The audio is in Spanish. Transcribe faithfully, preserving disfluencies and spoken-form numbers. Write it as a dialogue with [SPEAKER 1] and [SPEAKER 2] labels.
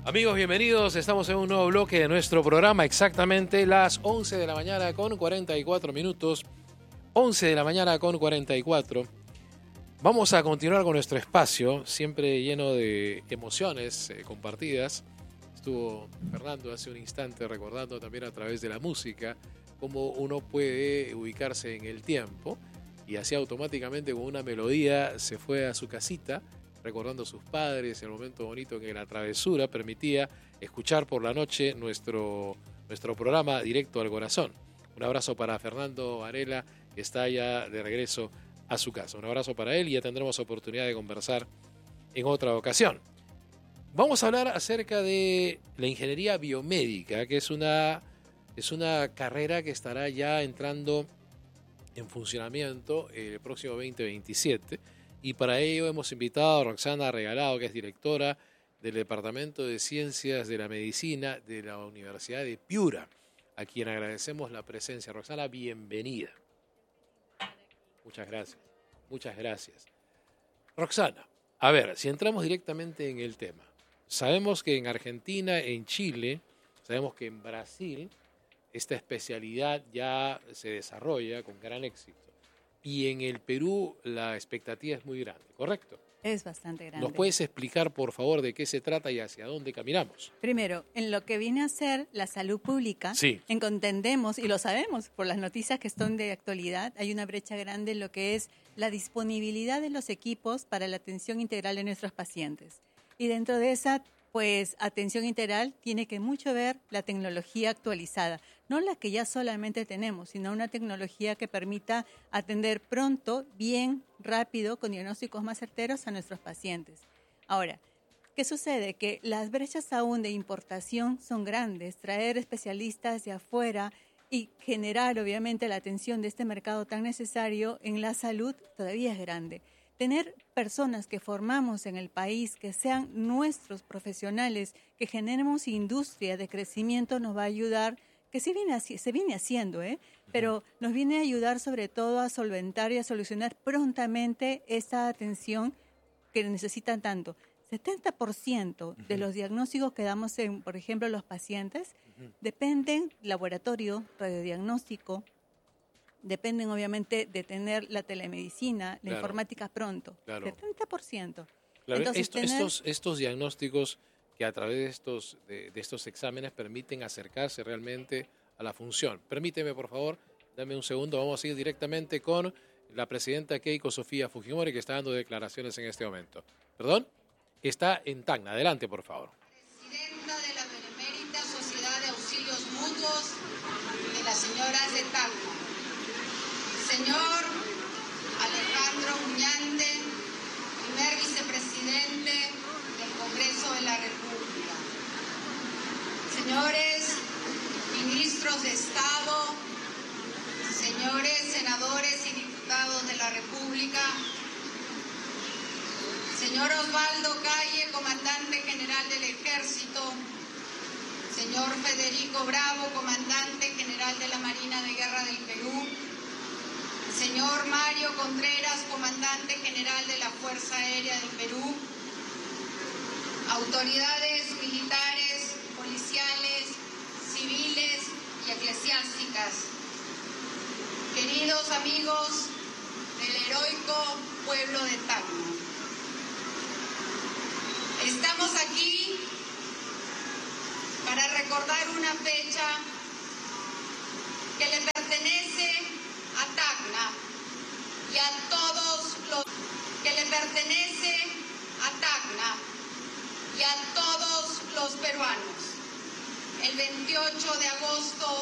[SPEAKER 1] Amigos, bienvenidos. Estamos en un nuevo bloque de nuestro programa, exactamente las once de la mañana con cuarenta y cuatro minutos. once de la mañana con cuarenta y cuatro. Vamos a continuar con nuestro espacio, siempre lleno de emociones eh, compartidas. Estuvo Fernando hace un instante recordando también a través de la música cómo uno puede ubicarse en el tiempo, y así automáticamente con una melodía se fue a su casita recordando a sus padres, el momento bonito que la travesura permitía escuchar por la noche nuestro, nuestro programa Directo al Corazón. Un abrazo para Fernando Varela, que está ya de regreso a su casa. Un abrazo para él y ya tendremos oportunidad de conversar en otra ocasión. Vamos a hablar acerca de la ingeniería biomédica, que es una, es una carrera que estará ya entrando en funcionamiento el próximo veinte veintisiete. Y para ello hemos invitado a Roxana Regalado, que es directora del Departamento de Ciencias de la Medicina de la Universidad de Piura, a quien agradecemos la presencia. Roxana, bienvenida. Muchas gracias. Muchas gracias. Roxana, a ver, si entramos directamente en el tema. Sabemos que en Argentina, en Chile, sabemos que en Brasil esta especialidad ya se desarrolla con gran éxito. Y en el Perú la expectativa es muy grande, ¿correcto?
[SPEAKER 2] Es bastante grande.
[SPEAKER 1] ¿Nos puedes explicar, por favor, de qué se trata y hacia dónde caminamos?
[SPEAKER 2] Primero, en lo que viene a ser la salud pública,
[SPEAKER 1] sí.
[SPEAKER 2] en que entendemos, y lo sabemos por las noticias que son de actualidad, hay una brecha grande en lo que es la disponibilidad de los equipos para la atención integral de nuestros pacientes. Y dentro de esa pues atención integral tiene que mucho ver la tecnología actualizada, no la que ya solamente tenemos, sino una tecnología que permita atender pronto, bien, rápido, con diagnósticos más certeros a nuestros pacientes. Ahora, ¿qué sucede? Que las brechas aún de importación son grandes, traer especialistas de afuera y generar obviamente la atención de este mercado tan necesario en la salud todavía es grande. Tener personas que formamos en el país, que sean nuestros profesionales, que generemos industria de crecimiento, nos va a ayudar, que sí viene, se viene haciendo, ¿eh? pero nos viene a ayudar sobre todo a solventar y a solucionar prontamente esta atención que necesitan tanto. setenta por ciento uh-huh. de los diagnósticos que damos, en, por ejemplo, los pacientes, uh-huh. dependen laboratorio, radiodiagnóstico, dependen obviamente de tener la telemedicina, la claro. informática pronto,
[SPEAKER 1] claro.
[SPEAKER 2] setenta por ciento.
[SPEAKER 1] Claro.
[SPEAKER 2] Entonces,
[SPEAKER 1] Esto,
[SPEAKER 2] tener...
[SPEAKER 1] estos, estos diagnósticos que a través de estos, de, de estos exámenes permiten acercarse realmente a la función. Permíteme, por favor, dame un segundo, vamos a ir directamente con la presidenta Keiko Sofía Fujimori, que está dando declaraciones en este momento. ¿Perdón? Está en Tacna. Adelante, por favor.
[SPEAKER 3] Presidenta de la Benemérita Sociedad de Auxilios Mutuos de las señoras de Tacna. Señor Alejandro Uñande, primer vicepresidente del Congreso de la República. Señores ministros de Estado, señores senadores y diputados de la República, señor Osvaldo Calle, comandante general del Ejército, señor Federico Bravo, comandante general de la Marina de Guerra del Perú, señor Mario Contreras, comandante general de la Fuerza Aérea del Perú, autoridades militares, policiales, civiles y eclesiásticas, queridos amigos del heroico pueblo de Tacna. Estamos aquí para recordar una fecha que le pertenece a Tacna y a todos los que le pertenece a Tacna y a todos los peruanos. El veintiocho de agosto